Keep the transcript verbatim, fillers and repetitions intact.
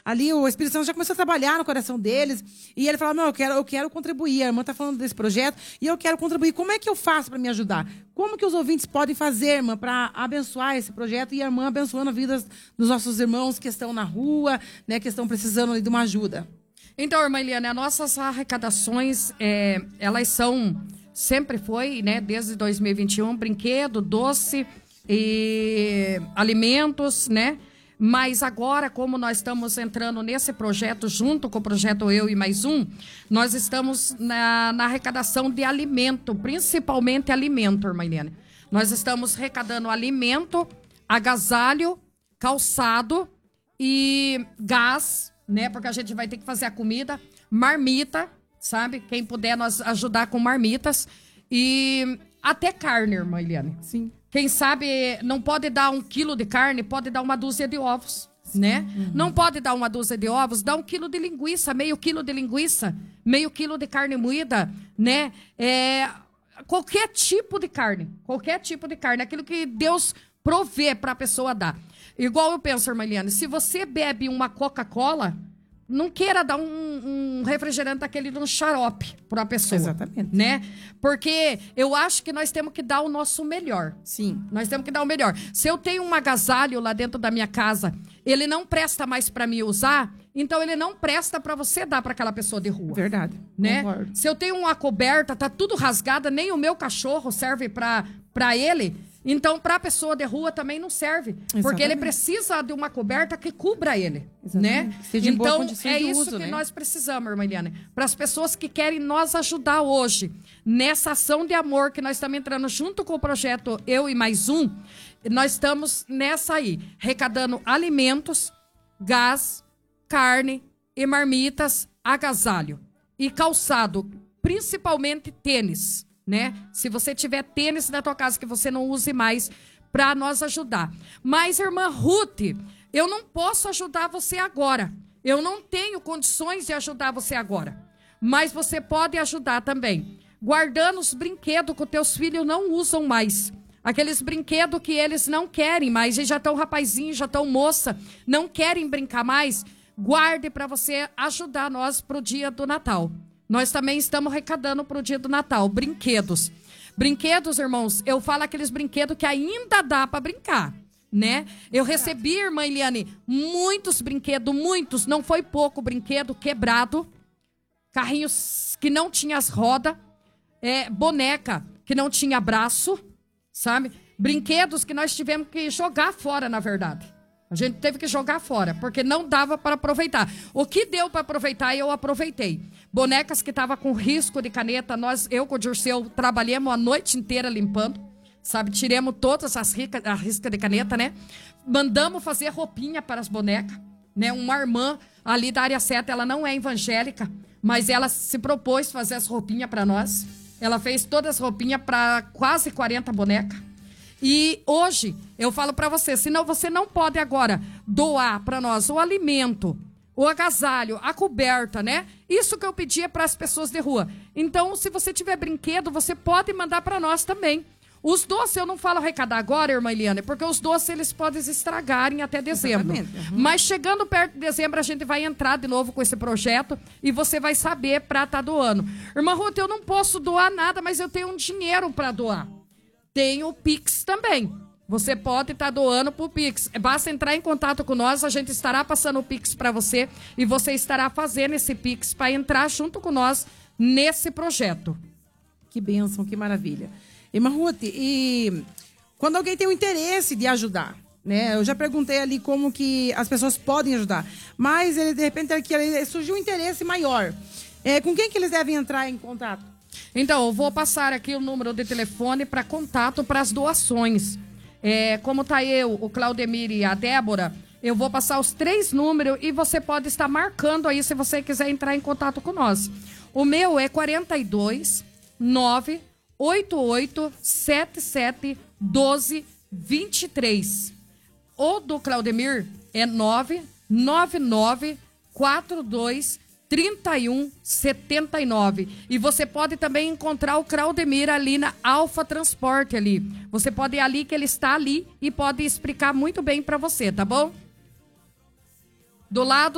ali o Espírito Santo já começou a trabalhar no coração deles. E ele falou, não, eu quero, eu quero contribuir. A irmã está falando desse projeto e eu quero contribuir. Como é que eu faço para me ajudar? Como que os ouvintes podem fazer, irmã, para abençoar esse projeto e a irmã abençoando a vida dos nossos irmãos que estão na rua, né, que estão precisando de uma ajuda? Então, irmã Eliane, as nossas arrecadações, é, elas são, sempre foi, né, desde dois mil e vinte e um, brinquedo, doce e alimentos, né? Mas agora, como nós estamos entrando nesse projeto, junto com o projeto Eu e Mais Um, nós estamos na, na arrecadação de alimento, principalmente alimento, irmã Eliane. Nós estamos arrecadando alimento, agasalho, calçado e gás, né? Porque a gente vai ter que fazer a comida, marmita, sabe? Quem puder nós ajudar com marmitas e até carne, irmã Eliane. Sim. Quem sabe não pode dar um quilo de carne, pode dar uma dúzia de ovos, né? Uhum. Não pode dar uma dúzia de ovos, dá um quilo de linguiça, meio quilo de linguiça, meio quilo de carne moída, né? É, qualquer tipo de carne, qualquer tipo de carne, aquilo que Deus provê para a pessoa dar. Igual eu penso, irmã Eliane, se você bebe uma Coca-Cola, não queira dar um, um refrigerante daquele de um xarope para a pessoa. Exatamente. Né? Porque eu acho que nós temos que dar o nosso melhor. Sim. Nós temos que dar o melhor. Se eu tenho um agasalho lá dentro da minha casa, ele não presta mais para mim usar, então ele não presta para você dar para aquela pessoa de rua. Verdade. Né? Concordo. Se eu tenho uma coberta, tá tudo rasgada, nem o meu cachorro serve para para ele, então para a pessoa de rua também não serve. Exatamente. Porque ele precisa de uma coberta que cubra ele. Né? Seja em boa então condição é de isso uso, que né? nós precisamos, irmã Eliane. Para as pessoas que querem nos ajudar hoje, nessa ação de amor que nós estamos entrando junto com o projeto Eu e Mais Um, nós estamos nessa aí, arrecadando alimentos, gás, carne e marmitas, agasalho e calçado, principalmente tênis, né? Se você tiver tênis na tua casa que você não use mais, para nós ajudar. Mas, irmã Ruth, eu não posso ajudar você agora. Eu não tenho condições de ajudar você agora. Mas você pode ajudar também, guardando os brinquedos que os teus filhos não usam mais. Aqueles brinquedos que eles não querem mais, eles já estão rapazinhos, já estão moça, não querem brincar mais. Guarde para você ajudar nós para o dia do Natal. Nós também estamos arrecadando para o dia do Natal, brinquedos. Brinquedos, irmãos, eu falo aqueles brinquedos que ainda dá para brincar, né? Eu recebi, irmã Eliane, muitos brinquedos, muitos, não foi pouco brinquedo quebrado, carrinhos que não tinha as rodas, é, boneca que não tinha braço, sabe? Brinquedos que nós tivemos que jogar fora, na verdade. A gente teve que jogar fora, porque não dava para aproveitar. O que deu para aproveitar, eu aproveitei. Bonecas que estavam com risco de caneta, nós, eu com o Dirceu, trabalhamos a noite inteira limpando, sabe? Tiremos todas as riscas a risca de caneta, né? Mandamos fazer roupinha para as bonecas, né? Uma irmã ali da área sete, ela não é evangélica, mas ela se propôs fazer as roupinhas para nós. Ela fez todas as roupinhas para quase quarenta bonecas. E hoje, eu falo para você, senão você não pode agora doar para nós o alimento, o agasalho, a coberta, né? Isso que eu pedia para as pessoas de rua. Então, se você tiver brinquedo, você pode mandar para nós também. Os doces, eu não falo arrecadar agora, irmã Eliane, porque os doces eles podem se estragarem até dezembro. Uhum. Mas chegando perto de dezembro, a gente vai entrar de novo com esse projeto e você vai saber para estar tá doando. Irmã Ruth, eu não posso doar nada, mas eu tenho um dinheiro para doar. Tem o Pix também. Você pode estar tá doando para o Pix. Basta entrar em contato com nós, a gente estará passando o Pix para você e você estará fazendo esse Pix para entrar junto com nós nesse projeto. Que bênção, que maravilha. Irmã Ruth, e quando alguém tem o interesse de ajudar, né? Eu já perguntei ali como que as pessoas podem ajudar, mas ele, de repente aqui, surgiu um interesse maior. É, com quem que eles devem entrar em contato? Então, eu vou passar aqui o número de telefone para contato para as doações. É, como tá eu, o Claudemir e a Débora, eu vou passar os três números e você pode estar marcando aí se você quiser entrar em contato com nós. O meu é quarenta e dois, nove oito oito sete sete doze vinte e três. O do Claudemir é nove nove nove quatro dois trinta e um setenta e nove. E você pode também encontrar o Claudemir ali na Alfa Transporte ali. Você pode ir ali que ele está ali e pode explicar muito bem para você, tá bom? Do lado